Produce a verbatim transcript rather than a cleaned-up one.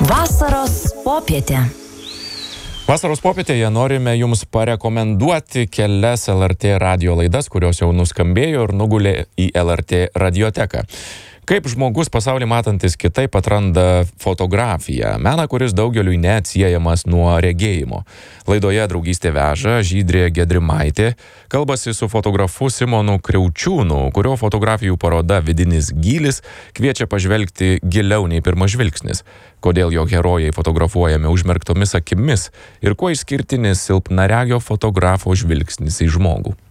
Vasaros popietė. Vasaros popietėje norime jums parekomenduoti kelias L R T radijo laidas, kurios jau nuskambėjo ir nugulė į L R T radioteką. Kaip žmogus pasaulį matantis kitaip atranda fotografiją, meną, kuris daugeliui neatsiejamas nuo regėjimo. Laidoje Draugystė veža Žydrė Gedrimaitė kalbasi su fotografu Simonu Kriaučiūnu, kurio fotografijų paroda Vidinis gylis kviečia pažvelgti giliau nei pirmas žvilgsnis. Kodėl jo herojai fotografuojami užmerktomis akimis ir kuo išskirtinis silpnaregio fotografo žvilgsnis į žmogų.